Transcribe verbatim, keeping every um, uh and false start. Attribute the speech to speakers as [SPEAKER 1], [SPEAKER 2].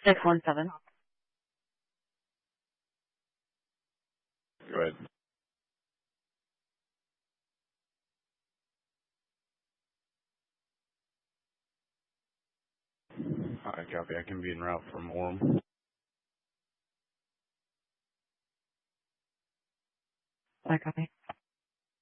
[SPEAKER 1] six one seven.
[SPEAKER 2] Go ahead. Hi, copy. I can be en route from Orem.
[SPEAKER 1] I copy.